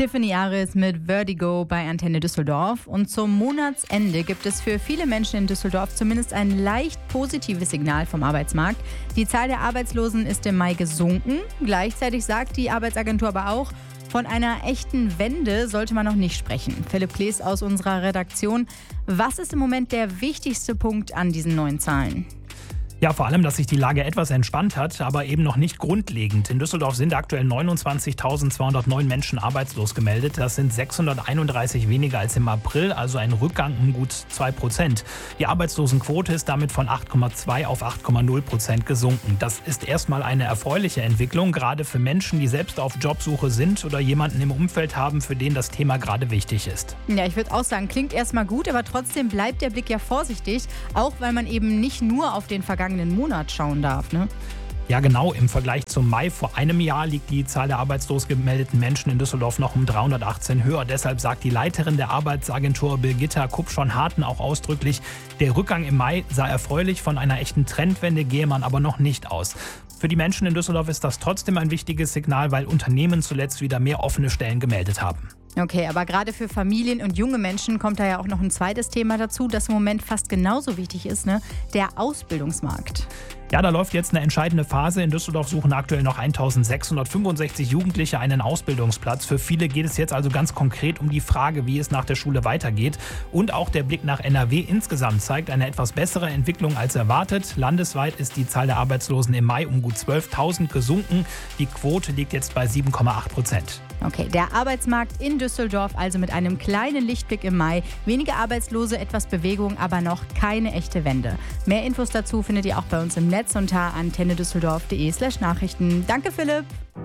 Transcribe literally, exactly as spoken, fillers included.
Tiffany Aris mit Vertigo bei Antenne Düsseldorf. Und zum Monatsende gibt es für viele Menschen in Düsseldorf zumindest ein leicht positives Signal vom Arbeitsmarkt. Die Zahl der Arbeitslosen ist im Mai gesunken. Gleichzeitig sagt die Arbeitsagentur aber auch, von einer echten Wende sollte man noch nicht sprechen. Philipp Klees aus unserer Redaktion. Was ist im Moment der wichtigste Punkt an diesen neuen Zahlen? Ja, vor allem, dass sich die Lage etwas entspannt hat, aber eben noch nicht grundlegend. In Düsseldorf sind aktuell neunundzwanzigtausendzweihundertneun Menschen arbeitslos gemeldet. Das sind sechshunderteinunddreißig weniger als im April, also ein Rückgang um gut zwei Prozent. Die Arbeitslosenquote ist damit von acht Komma zwei auf acht Komma null Prozent gesunken. Das ist erstmal eine erfreuliche Entwicklung, gerade für Menschen, die selbst auf Jobsuche sind oder jemanden im Umfeld haben, für den das Thema gerade wichtig ist. Ja, ich würde auch sagen, klingt erstmal gut, aber trotzdem bleibt der Blick ja vorsichtig, auch weil man eben nicht nur auf den vergangenen Monat schauen darf, ne? Ja, genau. Im Vergleich zum Mai vor einem Jahr liegt die Zahl der arbeitslos gemeldeten Menschen in Düsseldorf noch um dreihundertachtzehn höher. Deshalb sagt die Leiterin der Arbeitsagentur Birgitta Kupschon-Harten auch ausdrücklich, der Rückgang im Mai sei erfreulich, von einer echten Trendwende gehe man aber noch nicht aus. Für die Menschen in Düsseldorf ist das trotzdem ein wichtiges Signal, weil Unternehmen zuletzt wieder mehr offene Stellen gemeldet haben. Okay, aber gerade für Familien und junge Menschen kommt da ja auch noch ein zweites Thema dazu, das im Moment fast genauso wichtig ist, ne? Der Ausbildungsmarkt. Ja, da läuft jetzt eine entscheidende Phase. In Düsseldorf suchen aktuell noch eintausendsechshundertfünfundsechzig Jugendliche einen Ausbildungsplatz. Für viele geht es jetzt also ganz konkret um die Frage, wie es nach der Schule weitergeht. Und auch der Blick nach N R W insgesamt zeigt eine etwas bessere Entwicklung als erwartet. Landesweit ist die Zahl der Arbeitslosen im Mai um gut zwölftausend gesunken. Die Quote liegt jetzt bei sieben Komma acht Prozent. Okay, der Arbeitsmarkt in Düsseldorf also mit einem kleinen Lichtblick im Mai. Weniger Arbeitslose, etwas Bewegung, aber noch keine echte Wende. Mehr Infos dazu findet ihr auch bei uns im Netz unter antennedüsseldorf punkt de slash Nachrichten. Danke, Philipp.